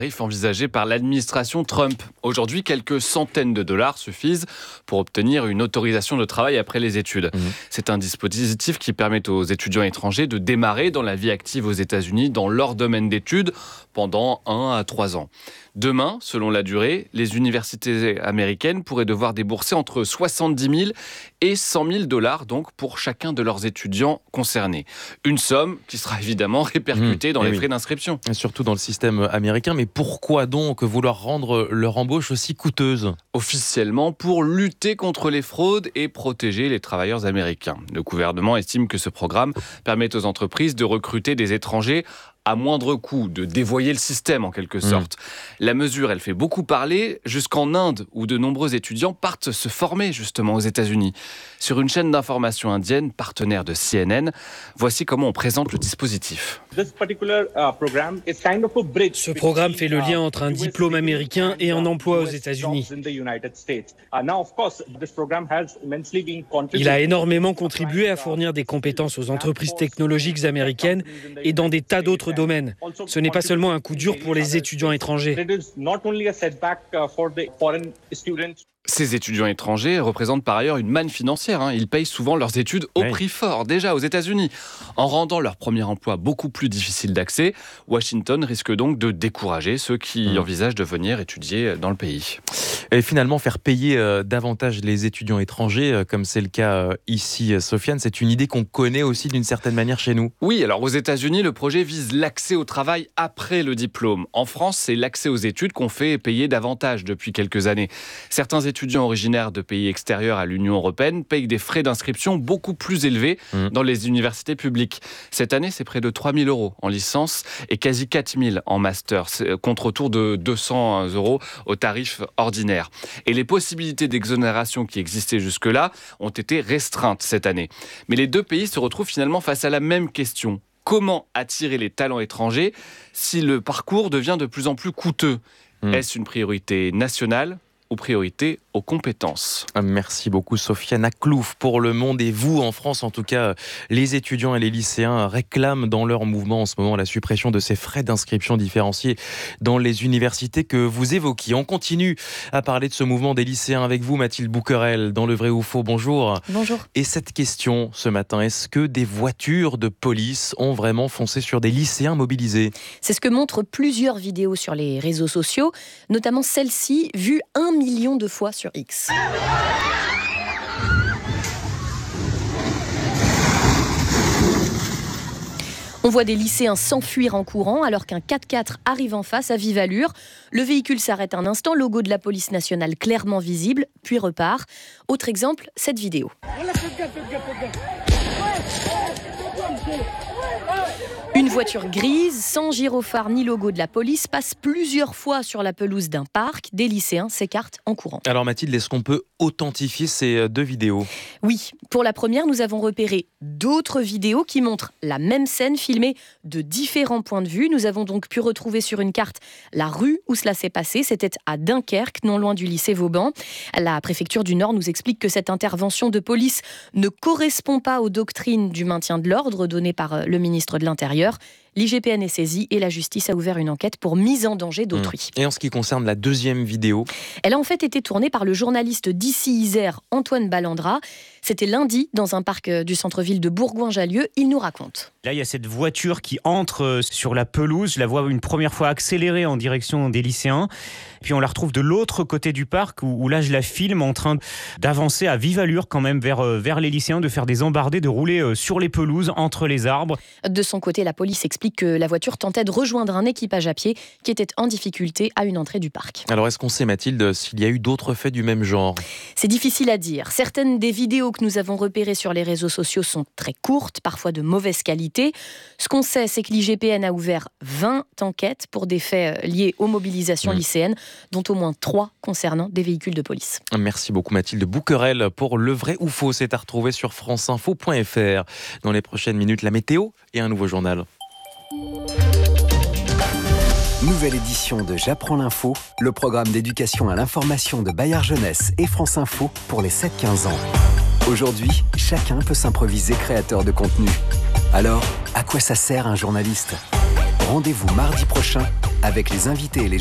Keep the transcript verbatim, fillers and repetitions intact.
envisagé par l'administration Trump. Aujourd'hui, quelques centaines de dollars suffisent pour obtenir une autorisation de travail après les études. Mmh. C'est un dispositif qui permet aux étudiants étrangers de démarrer dans la vie active aux États-Unis dans leur domaine d'études pendant un à trois ans. Demain, selon la durée, les universités américaines pourraient devoir débourser entre soixante-dix mille et cent mille dollars donc pour chacun de leurs étudiants concernés. Une somme qui sera évidemment répercutée mmh, dans les oui. frais d'inscription. Et surtout dans le système américain. Mais pourquoi donc vouloir rendre leur embauche aussi coûteuse ? Officiellement, pour lutter contre les fraudes et protéger les travailleurs américains. Le gouvernement estime que ce programme permet aux entreprises de recruter des étrangers à moindre coût, de dévoyer le système en quelque sorte. Mmh. La mesure, elle fait beaucoup parler, jusqu'en Inde, où de nombreux étudiants partent se former justement aux États-Unis. Sur une chaîne d'information indienne, partenaire de C N N, voici comment on présente le dispositif. Ce programme fait le lien entre un diplôme américain et un emploi aux États-Unis. Il a énormément contribué à fournir des compétences aux entreprises technologiques américaines et dans des tas d'autres domaines. Ce n'est pas seulement un coup dur pour les étudiants étrangers. Ces étudiants étrangers représentent par ailleurs une manne financière. Hein. Ils payent souvent leurs études au oui. prix fort, déjà aux États-Unis. En rendant leur premier emploi beaucoup plus difficile d'accès, Washington risque donc de décourager ceux qui mmh. envisagent de venir étudier dans le pays. Et finalement, faire payer euh, davantage les étudiants étrangers, euh, comme c'est le cas euh, ici, Sofiane, c'est une idée qu'on connaît aussi d'une certaine manière chez nous. Oui, alors aux États-Unis, le projet vise l'accès au travail après le diplôme. En France, c'est l'accès aux études qu'on fait payer davantage depuis quelques années. Certains étudiants originaires de pays extérieurs à l'Union européenne payent des frais d'inscription beaucoup plus élevés mmh. dans les universités publiques. Cette année, c'est près de trois mille euros en licence et quasi quatre mille en master, contre autour de deux cents euros au tarif ordinaire. Et les possibilités d'exonération qui existaient jusque-là ont été restreintes cette année. Mais les deux pays se retrouvent finalement face à la même question. Comment attirer les talents étrangers si le parcours devient de plus en plus coûteux ? mmh. Est-ce une priorité nationale ou priorité aux compétences? Merci beaucoup Sofiane Aklouf pour Le Monde. Et vous, en France en tout cas, les étudiants et les lycéens réclament dans leur mouvement en ce moment la suppression de ces frais d'inscription différenciés dans les universités que vous évoquiez. On continue à parler de ce mouvement des lycéens avec vous, Mathilde Bouquerel, dans Le Vrai ou Faux. Bonjour. Bonjour. Et cette question ce matin, est-ce que des voitures de police ont vraiment foncé sur des lycéens mobilisés ? C'est ce que montrent plusieurs vidéos sur les réseaux sociaux, notamment celle-ci, vue un million de fois sur X. On voit des lycéens s'enfuir en courant alors qu'un quatre-quatre arrive en face à vive allure. Le véhicule s'arrête un instant, logo de la police nationale clairement visible, puis repart. Autre exemple, cette vidéo. Une voiture grise, sans gyrophare ni logo de la police, passe plusieurs fois sur la pelouse d'un parc. Des lycéens s'écartent en courant. Alors Mathilde, est-ce qu'on peut authentifier ces deux vidéos ? Oui. Pour la première, nous avons repéré d'autres vidéos qui montrent la même scène filmée de différents points de vue. Nous avons donc pu retrouver sur une carte la rue où cela s'est passé. C'était à Dunkerque, non loin du lycée Vauban. La préfecture du Nord nous explique que cette intervention de police ne correspond pas aux doctrines du maintien de l'ordre données par le ministre de l'Intérieur. L'I G P N est saisi et la justice a ouvert une enquête pour mise en danger d'autrui. Et en ce qui concerne la deuxième vidéo ? Elle a en fait été tournée par le journaliste d'ici Isère, Antoine Ballandra. C'était lundi dans un parc du centre-ville de Bourgoin-Jallieu. Il nous raconte. Là, il y a cette voiture qui entre sur la pelouse. Je la vois une première fois accélérer en direction des lycéens. Puis on la retrouve de l'autre côté du parc où, où là, je la filme en train d'avancer à vive allure quand même vers, vers les lycéens, de faire des embardées, de rouler sur les pelouses, entre les arbres. De son côté, la police explique que la voiture tentait de rejoindre un équipage à pied qui était en difficulté à une entrée du parc. Alors, est-ce qu'on sait, Mathilde, s'il y a eu d'autres faits du même genre ? C'est difficile à dire. Certaines des vidéos que nous avons repérées sur les réseaux sociaux sont très courtes, parfois de mauvaise qualité. Ce qu'on sait, c'est que l'I G P N a ouvert vingt enquêtes pour des faits liés aux mobilisations mmh. lycéennes, dont au moins trois concernant des véhicules de police. Merci beaucoup Mathilde Bouquerel pour Le Vrai ou Faux. C'est à retrouver sur franceinfo point f r. Dans les prochaines minutes, la météo et un nouveau journal. Nouvelle édition de J'apprends l'info, le programme d'éducation à l'information de Bayard Jeunesse et France Info pour les sept quinze ans. Aujourd'hui, chacun peut s'improviser créateur de contenu. Alors, à quoi ça sert un journaliste ? Rendez-vous mardi prochain avec les invités et les